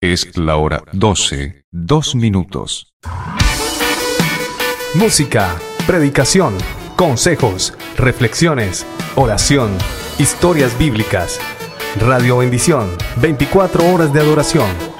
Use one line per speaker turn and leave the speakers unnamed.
Es la hora 12, 2 minutos.
Música, predicación, consejos, reflexiones, oración, historias bíblicas. Radio Bendición, 24 horas de adoración.